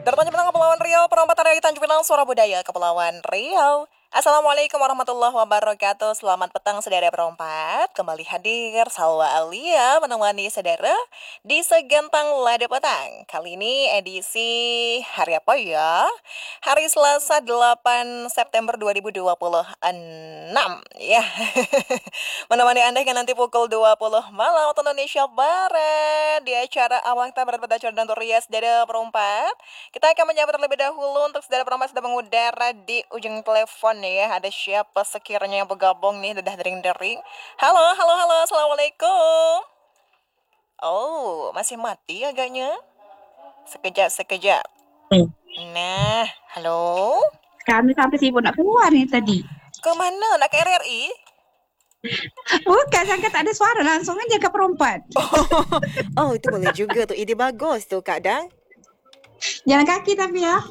Dari Tanjung Pinang Kepulauan Riau, perempatan dari Tanjung Pinang Suara Budaya Kepulauan Riau. Assalamualaikum warahmatullahi wabarakatuh. Selamat petang saudara perempat. Kembali hadir Salwa Aulia menemani saudara di Segentang Lada Petang. Kali ini edisi hari apa ya? Hari Selasa 8 September 2026 ya. Menemani Anda hingga nanti pukul 20 malam waktu Indonesia Barat di acara Awang Tabarat Berdacor dan Turias saudara perempat. Kita akan menyapa terlebih dahulu untuk saudara perempat sedang mengudara di ujung telepon ya. Ada siapa sekiranya yang bergabung nih, udah dering-dering. Halo, halo, halo, assalamualaikum. Oh, masih mati agaknya. Sekejap, sekejap. Nah, halo. Kami sampai sibuk nak keluar nih tadi. Ke mana? Nak ke RRI? Bukan, sangka tak ada suara, langsung aja ke perempat. Oh, itu boleh juga tuh. Ide bagus tuh, Kak Dang. Jalan kaki tapi ya.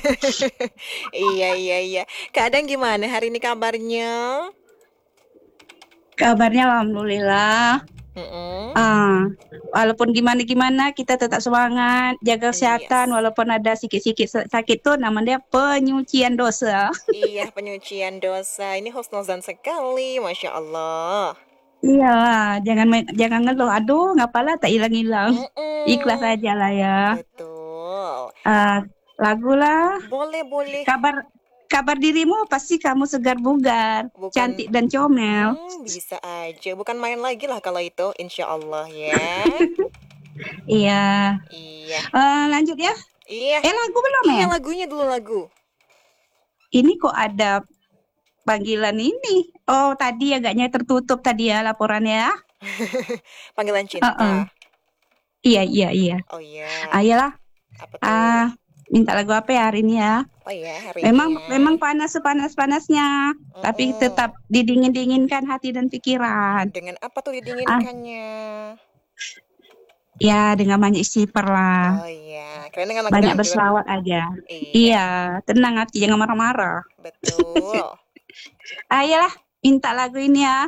Iya. Kak Dang gimana hari ini kabarnya? Kabarnya alhamdulillah. Walaupun gimana-gimana kita tetap semangat, jaga kesehatan. Yes. Walaupun ada sikit-sikit sakit tuh namanya penyucian dosa. Iya, penyucian dosa. Ini husnuzan sekali, Masya Allah. Iya, jangan ngeluh. Aduh, ngapalah tak hilang-hilang. Ikhlas Mm-mm. aja lah ya. Betul. Lagu lah. Boleh. Kabar dirimu pasti kamu segar bugar, Bukan, cantik dan comel. bisa aja. Bukan main lagi lah kalau itu, insya Allah ya. Iya. Iya, Lanjut ya. iya. Lagu belum Iya, ya? lagunya dulu lagu. Ini kok ada panggilan ini. Oh, tadi agaknya tertutup tadi ya laporannya. Panggilan Heeh. cinta. Iya. Oh iya, Ayolah. apa tuh? Minta lagu apa ya hari ini ya? Oh iya, hari ini ya. Memang panas sepanas-panasnya, tapi Mm-mm. tetap didingin-dinginkan hati dan pikiran. Dengan apa tuh didinginkannya? Ya, dengan banyak istighfar lah. Oh iya, keren dengan lagu Banyak dangdut. berselawat aja. Iya, Iya, tenang hati, jangan marah-marah. betul. Ayolah, minta lagu ini ya.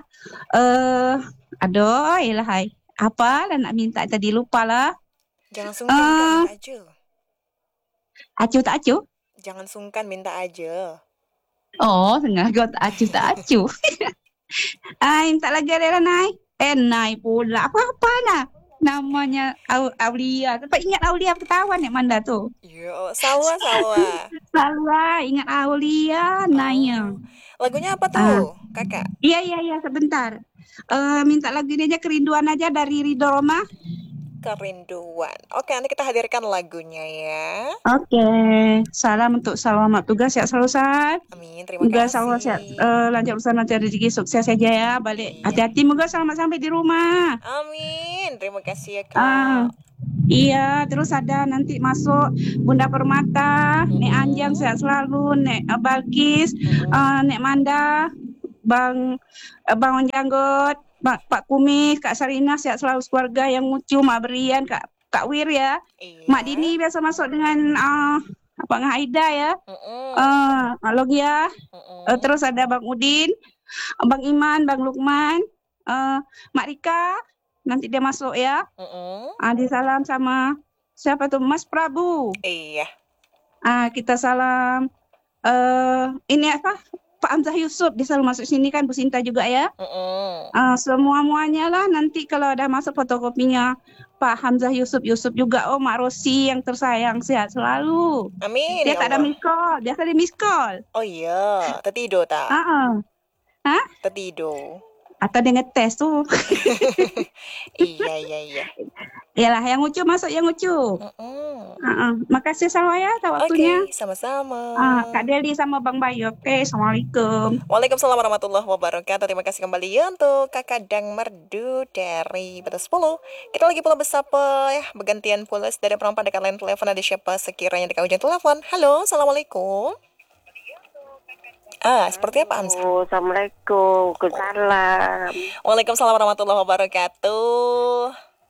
Aduh, iyalah hai. Apa lah nak minta tadi lupa lah. Jangan sungkan, Kak, minta aja. Acu tak acu? Jangan sungkan, minta aja. Oh, sengaja tak acu tak acu. Minta lagi ada Nai. Nai pula. Apa lah. Namanya Aulia. Tempat ingat Aulia ketahuan ya Manda tuh. Yo, Salwa. Selalu lah, ingat Aulia Naya. Lagunya apa Ah, tuh, Kakak? iya, sebentar. Minta lagu ini aja kerinduan aja dari Ridho Roma. Kerinduan. Oke, nanti kita hadirkan lagunya ya. Oke, salam untuk selamat tugas sehat selalu Sat. Amin, terima Moga selalu sehat, kasih. lancar urusan lancar rezeki sukses saja ya. Balik Iya. hati-hati, moga selamat sampai di rumah. Amin, terima kasih ya, Ah, Kak. iya, terus ada nanti masuk Bunda Permata, Nek Anjang sehat selalu, Nek Balkis, Nek Manda, Bang Janggot, Pak Kumis, Kak Sarina sehat selalu keluarga yang lucu, Mak Berian, Kak Wir ya. Iya. Mak Dini biasa masuk dengan Bang Aida ya. Mak Logia. Terus ada Bang Udin, Bang Iman, Bang Lukman, Mak Rika. Nanti dia masuk ya. Dia salam sama siapa tuh? Mas Prabu. Iya. Kita salam ini apa? Pak Hamzah Yusuf dia selalu masuk sini kan, Bu Sinta juga ya. Semua-muanya lah nanti kalau ada masuk fotokopinya Pak Hamzah Yusuf juga. Oh, Mak Rosi yang tersayang sehat selalu. Amin Dia ya tak ada Allah. miss call, biasa dia miss call. Oh iya, tetido tak? Hah? Tetido. Atau dia ngetes tuh. Iya. Yalah, yang lucu masuk yang lucu. Makasih selalu ya atas waktunya. Oke, sama-sama. Kak Deli sama Bang Bayu. Oke, Assalamualaikum. Waalaikumsalam warahmatullahi wabarakatuh. Terima kasih kembali ya untuk Kakak Dang Merdu dari Batas 10. Kita lagi pula bersapa ya, bergantian pula dari perempuan dekat line telepon. Ada siapa sekiranya dekat ujung telepon? Halo, assalamualaikum. Seperti apa Amsa? Assalamualaikum. Salam. Waalaikumsalam warahmatullahi wabarakatuh.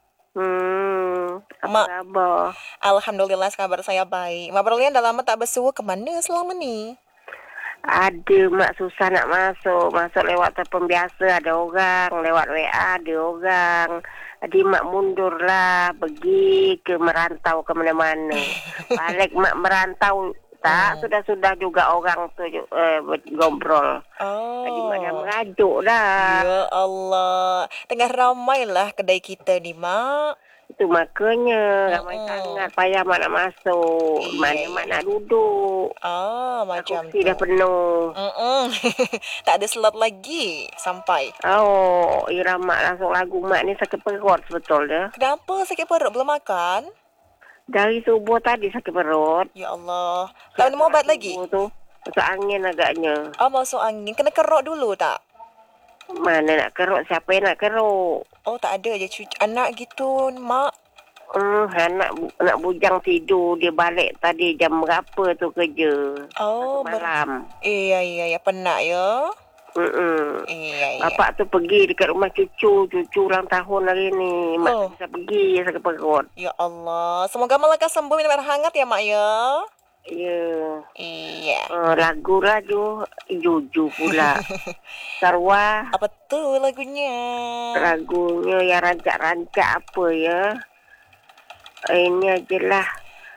Apa kabar? Alhamdulillah kabar saya baik. Mak Berlian dah lama tak bersuah kemana selama ni? Ada mak susah nak masuk lewat telefon biasa ada orang, lewat WA ada orang. Jadi mak mundur lah, pergi ke merantau ke mana-mana. Balik mak merantau, tak sudah juga orang tu ngobrol. Jadi mak dah Oh. merajuk dah. Ya Allah. Tengah ramai lah kedai kita ni, Mak. Itu makanya ramai Mm-mm. sangat, payah mak nak masuk. Iya, Mana iya. mak nak duduk. Macam Kursi tu. dah penuh. Tak ada slot lagi sampai. Oh, irama langsung lagu mak ni sakit perut betul dah. Kenapa sakit perut belum makan? Dari subuh tadi sakit perut. Ya Allah. Tak minum ubat lagi? Subuh tu masuk angin agaknya. Masuk angin. Kena kerok dulu tak? Mana nak keruk, siapa yang nak keruk? Oh, tak ada je cucu anak gitu, Mak. Anak bujang tidur, dia balik tadi jam berapa tu kerja. Oh, Malam. Iya, penat ya. Iya. Bapak tu pergi dekat rumah cucu ulang tahun hari ni. Mak tak bisa pergi, sakit perut. Ya Allah. Semoga Malaka sembuh, minum air hangat ya, Mak ya. Ya. Iya. Lagu Juju pula. Sarwah. Apa tuh lagunya? Lagunya yang rancak-rancak apa ya? Ini ajalah.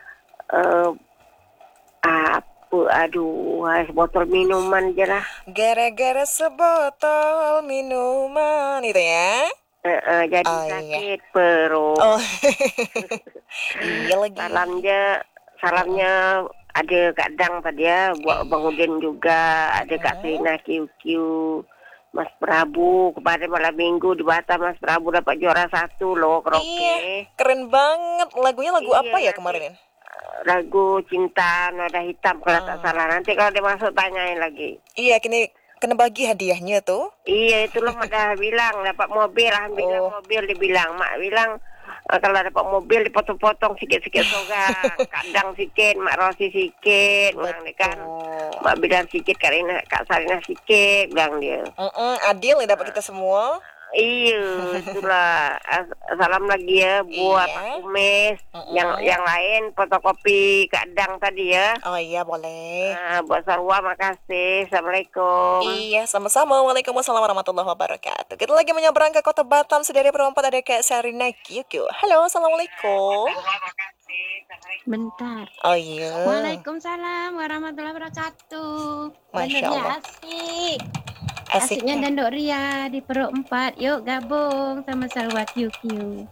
Botol minuman je lah. Gara-gara sebotol minuman itu ya. Jadi sakit perut. Iya lagi. Salamnya ada Kak Dang tadi ya, buat Bang Udin juga, ada Kak Serina QQ, Mas Prabu. Kemarin malam minggu di Batam Mas Prabu dapat juara 1 loh, karaoke. Iya, keren banget. Lagunya lagu apa ya kemarin? Lagu Cinta Noda Hitam kalau tak salah. Nanti kalau dia masuk tanyain lagi. Iya, kena bagi hadiahnya tuh. Iya, itulah mak dah bilang dapat mobil, alhamdulillah mobil dibilang. Mak bilang kalau dapat mobil dipotong-potong sikit-sikit sogang. Kadang sikit, Mak Rosi sikit, bilang dia kan. Mak bilang sikit, Kak Sarina sikit, bilang dia. Adil ya dapat kita semua. Iya, itulah. Salam lagi ya buat Pak Kumis. Yang lain fotokopi Kak Dang tadi ya. Oh iya, boleh. Buat Sarwa, makasih. Assalamualaikum. Iya, sama-sama. Waalaikumsalam warahmatullahi wabarakatuh. Kita lagi menyeberang ke kota Batam. Sedari perempat ada Kak Sarina QQ. Halo, Assalamualaikum. Bentar. Oh iya. Waalaikumsalam warahmatullahi wabarakatuh. Masya Allah. Asik. Asiknya. Asiknya Dandok Ria di Perut 4. Yuk gabung sama Salwa QQ.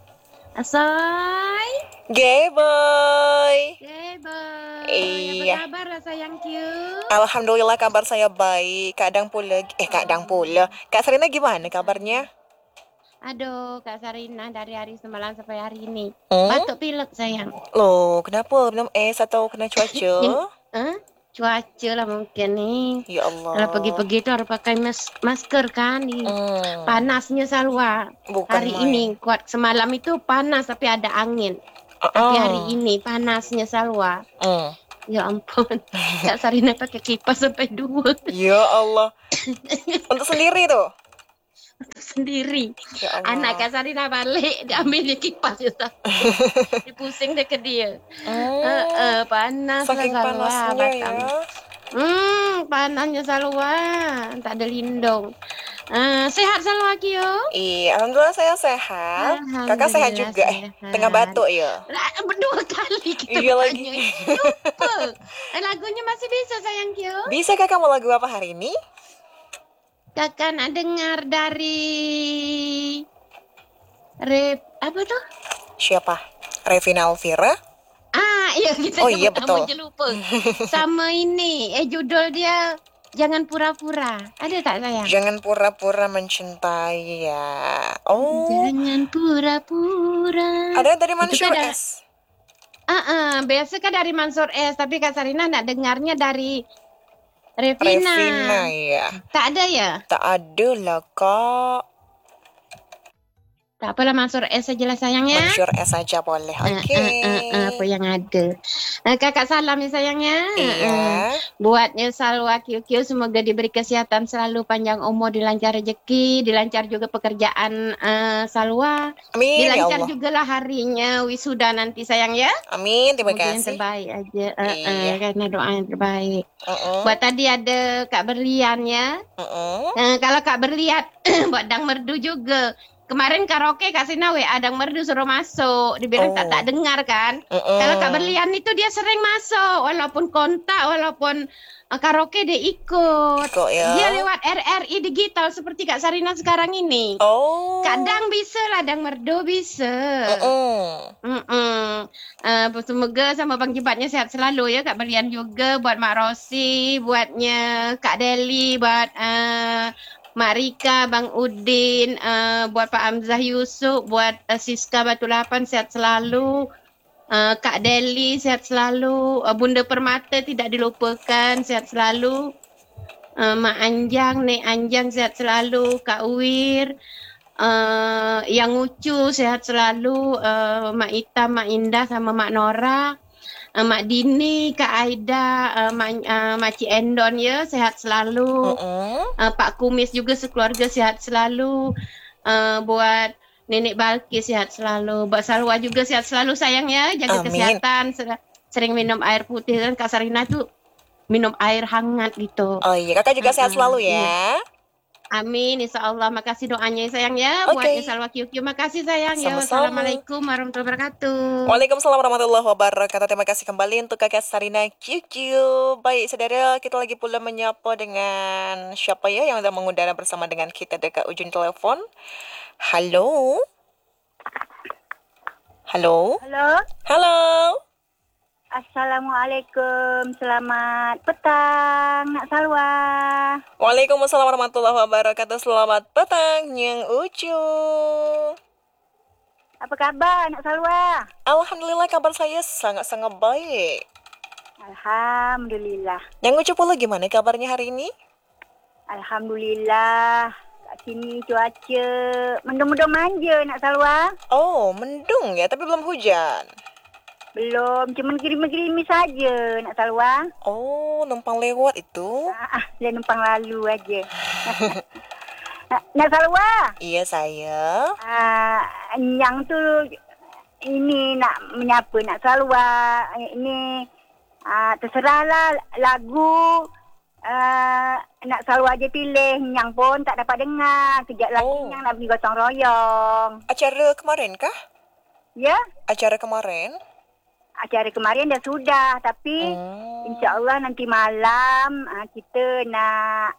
Asoy. Gay boy. Boy. Iya. Apa kabar sayang Q? Alhamdulillah kabar saya baik. Kadang pula. Kak Sarina gimana kabarnya? Aduh, Kak Sarina dari hari semalam sampai hari ini. Hmm? Batuk pilek sayang. Loh, kenapa? Minum es atau kena cuaca? Cuaca lah mungkin nih. Ya Allah. Kalau pergi-pergi itu harus pakai masker kan. Panasnya Salwa. Bukan Hari main. ini kuat. Semalam itu panas tapi ada angin. Tapi hari ini panasnya Salwa. Ya ampun. Kak Sarina pakai kipas sampai 2. Ya Allah. Untuk sendiri tuh? Sendiri. Ya Allah. Anak Kak Sarina balik, dia ambil dia kipas je tak. Dipusing dia ke dia. Panas Saking lah Salwa, panasnya Batam. ya. Panasnya Salwa. Tak ada lindung. Sehat Salwa Kyo? Iya, alhamdulillah saya sehat. Kakak sehat Alhamdulillah juga. sehat. Tengah batuk ya. Berdua kali kita Iya banyak. lagi. Lupa. Lagunya masih bisa sayang Kyo? Bisa kakak mau lagu apa hari ini? Kakak nak dengar dari apa tuh? Siapa? Revina Alvira? Iya kita Oh iya, sebut betul. nama je lupa. Sama ini, judul dia Jangan Pura-Pura. Ada tak sayang? Jangan pura-pura mencintai ya. Oh, Jangan pura-pura. ada dari Mansur Itu kan S. Biasa kan dari Mansur S, tapi Kak Sarina nak dengarnya dari Revina. Revina ya. Tak ada ya? Tak ada lah kak. Tak apalah Mansur S sajalah sayangnya. Mansur S saja boleh. Oke. Apa yang ada. Kakak salam ya sayangnya. Iya. Buatnya Salwa QQ semoga diberi kesehatan selalu, panjang umur, dilancar rezeki, dilancar juga pekerjaan Salwa. Amin ya Dilancar Allah. juga lah harinya wisuda nanti sayang ya. Amin, terima Semoga yang kasih. terbaik aja. Iya. Karena doa yang terbaik. Uh-uh. Buat tadi ada Kak Berlian ya. Uh-uh. Kalau Kak Berlian buat Dang Merdu juga. kemarin karaoke Kak Sina Adang Merdu suruh masuk. Dibilang tak dengar kan. Kalau Kak Berlian itu dia sering masuk. Walaupun kontak, walaupun karaoke dia ikut. Kok ya? Dia lewat RRI digital seperti Kak Sarina sekarang ini. Oh. Kadang bisa lah, Adang Merdu bisa. Semoga sama Bang Jibatnya sehat selalu ya. Kak Berlian juga, buat Mak Rosi, buatnya Kak Deli, buat Mak Rika, Bang Udin, buat Pak Hamzah Yusuf, buat Siska Batu Lapan sehat selalu. Kak Deli sehat selalu. Bunda Permata tidak dilupakan, sehat selalu. Mak Anjang, Nek Anjang sehat selalu. Kak Uwir, Yang Ucu sehat selalu. Mak Ita, Mak Indah sama Mak Nora. Mak Dini, Kak Aida, Mak Cik Endon ya, sehat selalu. Pak Kumis juga sekeluarga sehat selalu. Buat Nenek Balkis sehat selalu. Buat Salwa juga sehat selalu sayang ya. Jaga kesehatan. Sering minum air putih kan. Kak Sarina tuh minum air hangat gitu. Oh iya, kakak juga sehat selalu ya. Iya. Amin, insya Allah. Makasih doanya sayang ya. Buat Salwa Kiu-Kiu, makasih sayang ya. Assalamualaikum warahmatullahi wabarakatuh. Waalaikumsalam warahmatullahi wabarakatuh. Terima kasih kembali untuk kakak Sarina Kiu-Kiu. Baik saudara, kita lagi pula menyapa dengan siapa ya yang sudah mengudara bersama dengan kita dekat ujung telepon. Halo. Halo. Halo. Halo. Assalamualaikum. Selamat petang, Nak Salwa. Waalaikumsalam warahmatullahi wabarakatuh. Selamat petang, Nyang Ucu. Apa kabar, Nak Salwa? Alhamdulillah, kabar saya sangat-sangat baik. Alhamdulillah. Nyang Ucu pula gimana kabarnya hari ini? Alhamdulillah. Kat sini cuaca mendung-mendung manja, Nak Salwa. Oh, mendung ya, tapi belum hujan. Belum, cuma gerimis-gerimis saja, Nak Salwa. Oh, numpang lewat itu? Dia numpang lalu aja. Nak Salwa. Iya, saya. Yang tu ini nak menyapa Nak Salwa. Ini terserahlah lagu Nak Salwa je pilih. Yang pun tak dapat dengar. Kejap lagi yang nak pergi gotong royong. Acara kemarin kah? Ya. Acara kemarin? Acara kemarin dah sudah, tapi insya-Allah nanti malam kita nak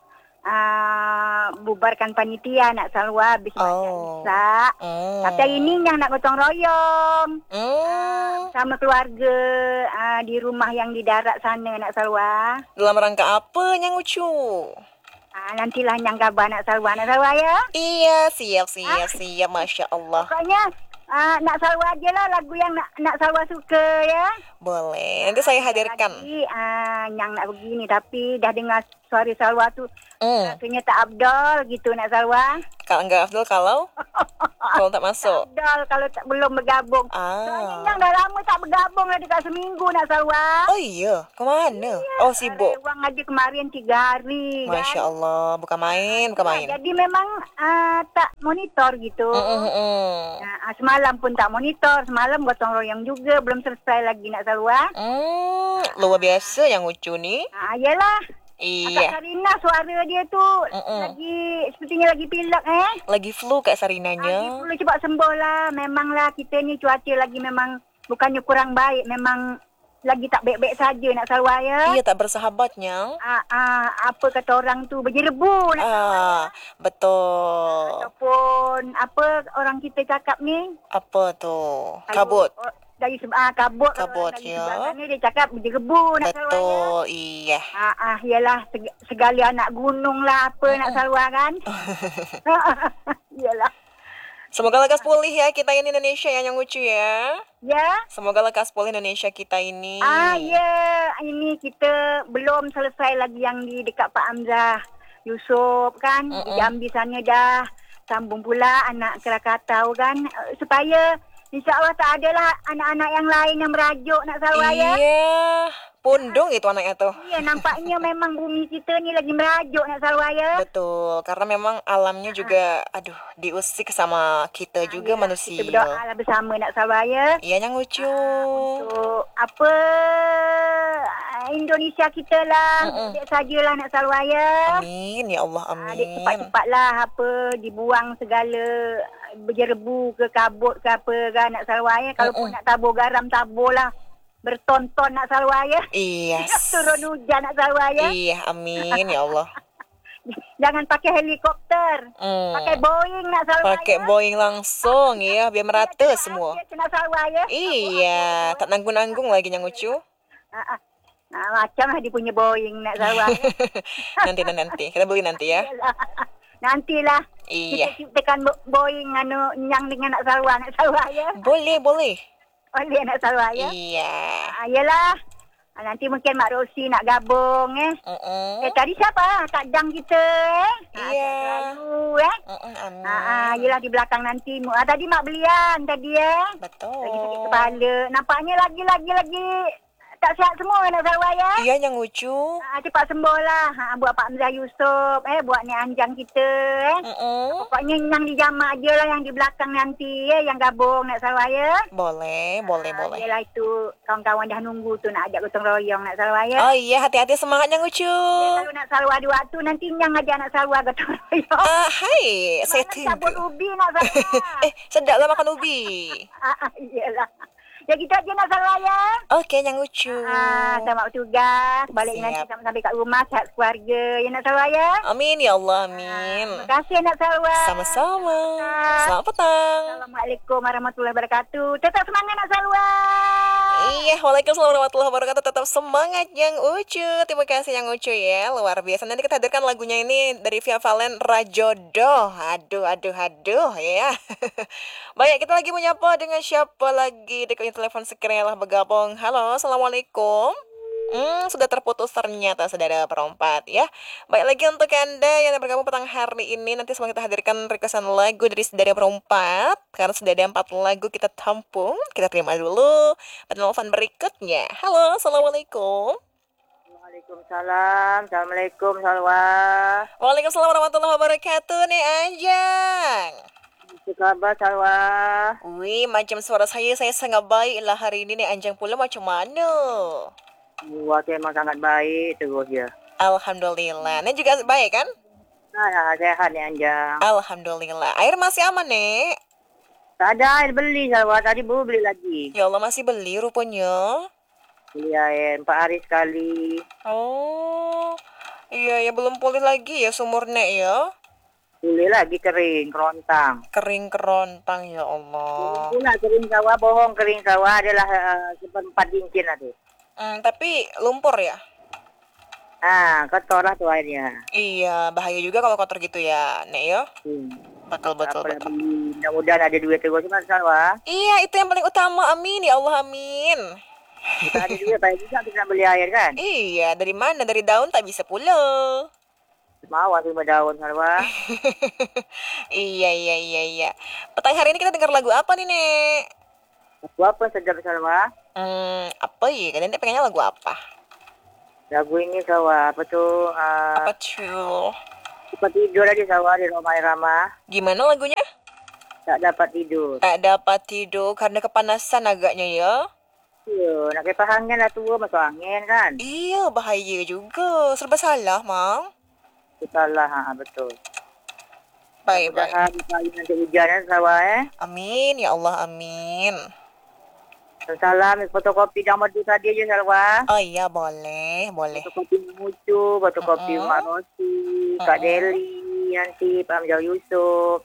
bubarkan panitia Nak Salwa habis masak. Tapi hari ini yang nak gotong royong sama keluarga di rumah yang di darat sana Nak Salwa. Dalam rangka apa Nyang Ucu? Nantilah yang kabar Nak Salwa. Nak Salwa ya? Iya, siap, Masya Allah. Pokoknya Nak Salwa aje lah lagu yang nak Salwa suka ya. Boleh, nanti saya hadirkan. Lagi, yang nak begini tapi dah dengar suara Salwa tu rasanya tak abdol gitu Nak Salwa. Kalau enggak Abdul kalau tak masuk. Abdol kalau tak belum bergabung. Soalnya yang dah lama tak bergabung dah dekat seminggu Nak Salwa. Oh iya, kemana? Iya, oh sibuk. Rewang aja kemarin 3 hari. Masya Allah, bukan main. Jadi memang tak monitor gitu. Semalam pun tak monitor. Semalam gotong royong juga. Belum selesai lagi Nak Salwa. Luar biasa yang Ucu ni. Yalah. Iya. Kak Sarina suara dia tu sepertinya lagi pilek Lagi flu Kak Sarinanya. Lagi flu, cepat sembuh lah. Memanglah kita ni cuaca lagi memang bukannya kurang baik. Memang lagi tak baik-baik saja Nak Salwa ya. Iya, tak bersahabatnya. Apa kata orang tu berjerebu Nak Salwa. Betul. Ataupun apa orang kita cakap ni? Apa tu? Kabut. Dari kabut ya. Sebelah dia cakap berjerebu Nak Salwa ya. Betul, iya. Yalah segala anak gunung lah apa Nak Salwa kan. Yalah. Semoga lekas pulih ya kita ini Indonesia ya Yang Ucu ya. Ya. Semoga lekas pulih Indonesia kita ini. Ya, ini kita belum selesai lagi yang di dekat Pak Hamzah Yusuf kan. Di Jambi sana dah sambung pula anak Krakatau kan. Supaya insya-Allah tak adalah anak-anak yang lain yang merajuk Nak Salwa ya. Iya, pundung itu anaknya tuh. Iya, nampaknya memang bumi kita ni lagi merajuk Nak Salwa ya. Betul, karena memang alamnya juga diusik sama kita juga manusia. Kita berdoa bersama Nak Salwa ya. Iya, Yang Ucu. Untuk apa Indonesia kita lah. Dek sajalah Nak Salwa ya. Amin, ya Allah, amin. Dek cepat-cepatlah apa dibuang segala berjerebu ke kabut ke apa kan nak salwaya. Kalau pun nak tabur garam taburlah bertonton nak salwaya. Iya. Turun hujan nak salwaya. Iya, amin ya Allah. Jangan pakai helikopter. Pakai Boeing nak salwaya. Pakai Boeing langsung ya, biar merata semua. Nak salwaya. Iya, tak nanggung-nanggung lagi yang lucu. Macam lah dia punya Boeing nak salwaya. Nanti. Kita beli nanti ya. Nantilah. Iya. Kita ciptakan Boeing yang dengan nak salwaya. Boleh. Oleh nak salwaya. Iya. Yelah. Nanti mungkin Mak Rosi nak gabung tadi siapa? Kak Dang kita Iya. Selalu Amin. yelah di belakang nanti. Tadi Mak Belian tadi Betul. lagi sakit kepala. Nampaknya lagi tak sihat semua nak salwaya. Iya, yang lucu. Cepat sembuh lah. Buat Pak Hamzah Yusof. Buat Nek Anjang kita. Pokoknya yang di jamaah je lah yang di belakang nanti yang gabung nak salwaya. Boleh. Yelah itu kawan-kawan dah nunggu tu nak ajak gotong royong nak salwaya. Oh iya, hati-hati semangat yang lucu. Kalau nak salwa ada waktu nanti yang ajak nak salwa gotong royong. Hai, saya Cabut tunggu. ubi nak salwa. Sedaplah makan ubi. Iyalah. Ya kita aja nak salwaya. Oke, yang lucu. Selamat tugas. Balik nanti Siap. sampai kat rumah sehat keluarga. Ya nak salwaya. Amin ya Allah, amin. Terima kasih nak salwa. Sama-sama. Selamat petang. Assalamualaikum warahmatullahi wabarakatuh. Tetap semangat nak salwa. Iya, waalaikumsalam warahmatullahi wabarakatuh. Tetap semangat yang lucu. Terima kasih yang lucu ya, luar biasa. Nanti kita hadirkan lagunya ini dari Via Valen Rajodoh. Aduh ya. Baik, kita lagi menyapa dengan siapa lagi dekat telepon sekiranya lah bergabung. Halo, assalamualaikum. Sudah terputus ternyata saudara perompat ya. Baik, lagi untuk Anda yang bergabung petang hari ini, nanti semua kita hadirkan requestan lagu dari saudara perompat. Karena sudah ada 4 lagu kita tampung. Kita terima dulu penelpon berikutnya. Halo, assalamualaikum. Waalaikumsalam. Assalamualaikum Salwa. Waalaikumsalam warahmatullahi wabarakatuh. Nek Anjang. Apa khabar Salwa? Wih, macam suara saya sangat baik lah hari ini. Nek Anjang pula macam mana? Wah, saya memang sangat baik terus ya. Alhamdulillah. Nek juga baik kan? Sehat ni Anjang. Alhamdulillah. Air masih aman, Nek? Tak ada air beli Salwa. Tadi baru beli lagi. Ya Allah, masih beli rupanya. Beli air 4 hari sekali. Oh, iya ya, belum pulih lagi ya sumur Nek ya? Beli lagi kering, kerontang. Kering kerontang ya Allah. Pula kering sawah, bohong kering sawah adalah seperempat cincin itu. Tapi lumpur ya? Kotor lah tuh airnya. Iya, bahaya juga kalau kotor gitu ya, Nek ya? Betul. Mudah-mudahan ada duit terus mas sawah. Iya, itu yang paling utama. Amin ya Allah, amin. Kita ada duit, banyak juga kita beli air kan? Iya, dari mana? Dari daun tak bisa pula. Mau terima daun sawah. Iya. Petang hari ini kita dengar lagu apa nih, Nek? Lagu apa sedap sawah? Apa ya? Kalian pengennya lagu apa? Lagu ini sawah, apa tuh? Apa tuh? Cepat tidur aja sawah di rumah Rama. Gimana lagunya? Tak dapat tidur. Tak dapat tidur karena kepanasan agaknya ya? Iya, nak kipas angin lah tua masuk angin kan? Iya, bahaya juga. Serba salah, Mang. Salah, betul. Baik. Nanti hujan sawah Amin, ya Allah, amin. Salam, fotokopi nama tu tadi aja sawah. Oh iya, boleh. Fotokopi Mucu, fotokopi Mak Rosi, Kak Deli, nanti Pak Hamzah Yusof.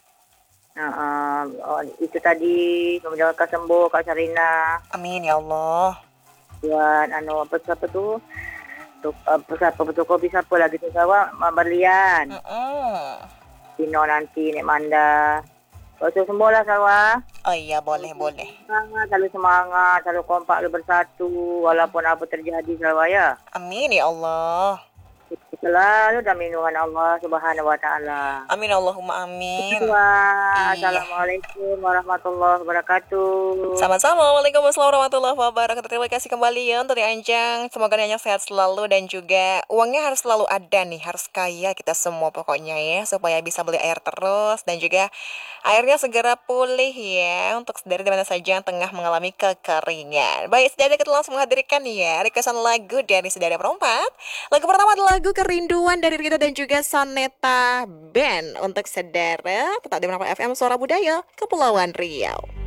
Itu tadi menjaga sembuh Kak Sarina. Amin ya Allah. Buat apa tu? Fotokopi siapa lagi tu sawah? Mak Berlian. Tino nanti Nek Manda. Betul semua lah sawah. Oh iya, boleh. Selalu semangat, selalu kompak, selalu bersatu walaupun apa terjadi sawah ya. Amin ya Allah. Selalu dalam lindungan Allah Subhanahu wa taala. Amin Allahumma amin. Assalamualaikum warahmatullahi wabarakatuh. Sama-sama. Waalaikumsalam warahmatullahi wabarakatuh. Terima kasih kembali ya untuk Anjang. Semoga Anjang sehat selalu dan juga uangnya harus selalu ada nih, harus kaya kita semua pokoknya ya, supaya bisa beli air terus dan juga airnya segera pulih ya untuk saudara di mana saja yang tengah mengalami kekeringan. Baik, saudara kita langsung menghadirkan ya requestan lagu dari saudara perempat. Lagu pertama adalah lagu Kerinduan dari Rita dan juga Saneta Band untuk saudara tetap di Menara FM Suara Budaya Kepulauan Riau.